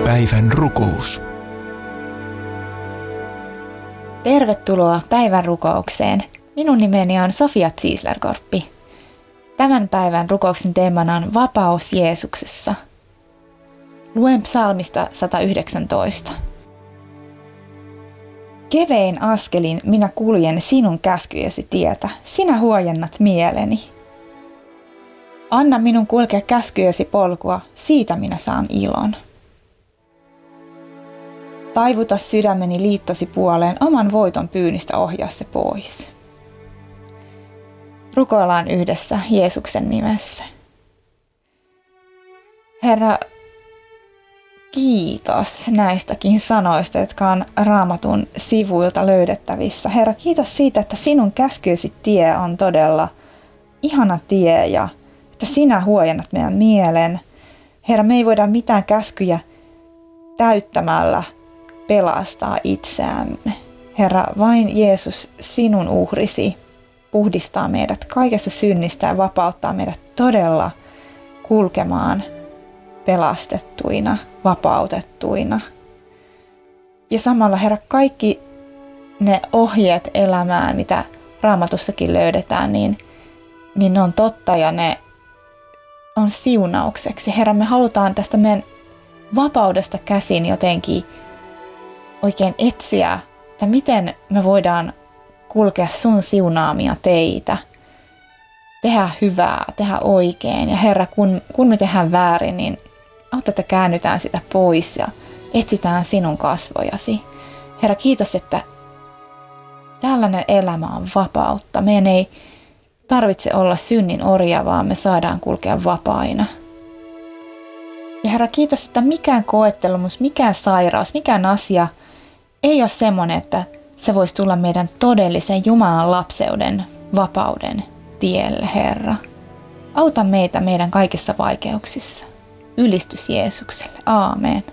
Päivän rukous. Tervetuloa päivän rukoukseen. Minun nimeni on Sofia Ziesler-Korppi. Tämän päivän rukouksen teemana on vapaus Jeesuksessa. Luen psalmista 119. Kevein askelin minä kuljen sinun käskyjesi tietä, sinä huojennat mieleni. Anna minun kulkea käskyjesi polkua, siitä minä saan ilon. Taivuta sydämeni liittosi puoleen, oman voiton pyynnistä ohjaa se pois. Rukoillaan yhdessä Jeesuksen nimessä. Herra, kiitos näistäkin sanoista, jotka on Raamatun sivuilta löydettävissä. Herra, kiitos siitä, että sinun käskyesi tie on todella ihana tie ja että sinä huojennat meidän mielen. Herra, me ei voida mitään käskyjä täyttämällä pelastaa itseämme. Herra, vain Jeesus, sinun uhrisi, puhdistaa meidät kaikesta synnistä ja vapauttaa meidät todella kulkemaan pelastettuina, vapautettuina. Ja samalla, Herra, kaikki ne ohjeet elämään, mitä Raamatussakin löydetään, niin ne on totta ja ne on siunaukseksi. Herra, me halutaan tästä meidän vapaudesta käsin jotenkin oikein etsiä, että miten me voidaan kulkea sun siunaamia teitä, tehdä hyvää, tehdä oikein. Ja Herra, kun me tehdään väärin, niin auta, että käännytään sitä pois ja etsitään sinun kasvojasi. Herra, kiitos, että tällainen elämä on vapautta. Meidän ei tarvitse olla synnin orja, vaan me saadaan kulkea vapaina. Ja Herra, kiitos, että mikään koettelumus, mikään sairaus, mikään asia ei ole semmoinen, että se voisi tulla meidän todellisen Jumalan lapseuden, vapauden tielle, Herra. Auta meitä meidän kaikissa vaikeuksissa. Ylistys Jeesukselle. Aamen.